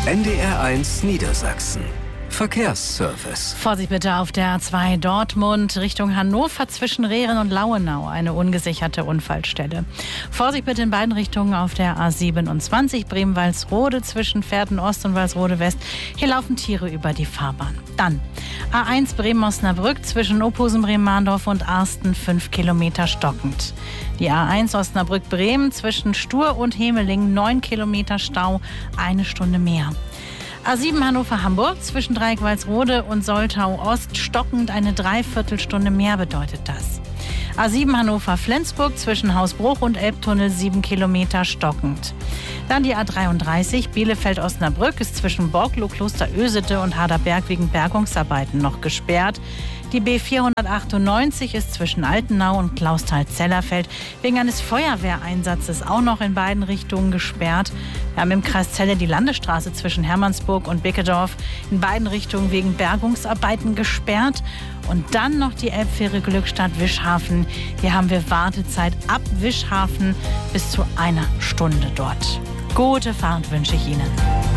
NDR1 Niedersachsen. Verkehrsservice. Vorsicht bitte auf der A2 Dortmund Richtung Hannover zwischen Rehren und Lauenau. Eine ungesicherte Unfallstelle. Vorsicht bitte in beiden Richtungen auf der A27 Bremen-Walsrode zwischen Pferden-Ost und Walsrode-West. Hier laufen Tiere über die Fahrbahn. Dann A1 Bremen-Osnabrück zwischen Ophusen-Bremen-Mahndorf und Arsten 5 Kilometer stockend. Die A1 Osnabrück-Bremen zwischen Stur und Hemeling 9 Kilometer Stau, 1 Stunde mehr. A7 Hannover-Hamburg zwischen Dreieck-Walsrode und Soltau-Ost stockend, eine Dreiviertelstunde mehr bedeutet das. A7 Hannover-Flensburg zwischen Hausbruch und Elbtunnel 7 Kilometer stockend. Dann die A33 Bielefeld-Osnabrück ist zwischen Borgloh, Klosterösete und Harderberg wegen Bergungsarbeiten noch gesperrt. Die B498 ist zwischen Altenau und Clausthal-Zellerfeld wegen eines Feuerwehreinsatzes auch noch in beiden Richtungen gesperrt. Wir haben im Kreis Celle die Landesstraße zwischen Hermannsburg und Bickedorf in beiden Richtungen wegen Bergungsarbeiten gesperrt. Und dann noch die Elbfähre Glückstadt-Wischhafen. Hier haben wir Wartezeit ab Wischhafen bis zu 1 Stunde dort. Gute Fahrt wünsche ich Ihnen.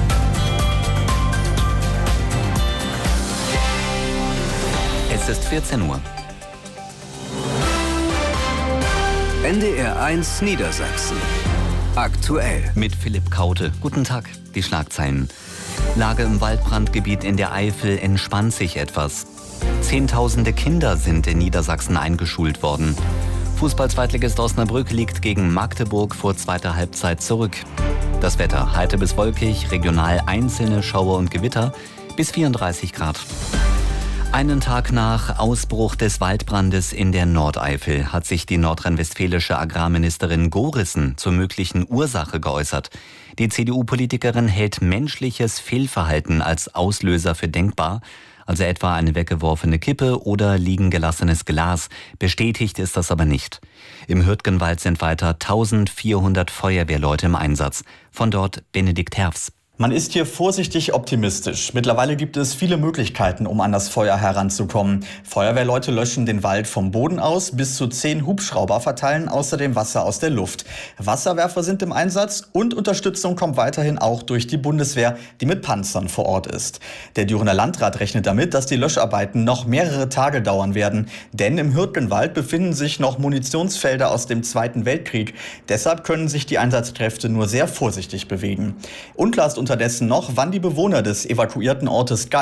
Es ist 14 Uhr. NDR1 Niedersachsen. Aktuell. Mit Philipp Kaute. Guten Tag. Die Schlagzeilen. Lage im Waldbrandgebiet in der Eifel entspannt sich etwas. Zehntausende Kinder sind in Niedersachsen eingeschult worden. Fußball-Zweitligist Osnabrück liegt gegen Magdeburg vor zweiter Halbzeit zurück. Das Wetter heiter bis wolkig, regional einzelne Schauer und Gewitter bis 34 Grad. Einen Tag nach Ausbruch des Waldbrandes in der Nordeifel hat sich die nordrhein-westfälische Agrarministerin Gorissen zur möglichen Ursache geäußert. Die CDU-Politikerin hält menschliches Fehlverhalten als Auslöser für denkbar, also etwa eine weggeworfene Kippe oder liegen gelassenes Glas. Bestätigt ist das aber nicht. Im Hürtgenwald sind weiter 1400 Feuerwehrleute im Einsatz. Von dort Benedikt Herfs. Man ist hier vorsichtig optimistisch. Mittlerweile gibt es viele Möglichkeiten, um an das Feuer heranzukommen. Feuerwehrleute löschen den Wald vom Boden aus, bis zu 10 Hubschrauber verteilen außerdem Wasser aus der Luft. Wasserwerfer sind im Einsatz und Unterstützung kommt weiterhin auch durch die Bundeswehr, die mit Panzern vor Ort ist. Der Dürener Landrat rechnet damit, dass die Löscharbeiten noch mehrere Tage dauern werden. Denn im Hürtgenwald befinden sich noch Munitionsfelder aus dem Zweiten Weltkrieg. Deshalb können sich die Einsatzkräfte nur sehr vorsichtig bewegen. Unklar ist unterdessen noch, wann die Bewohner des evakuierten Ortes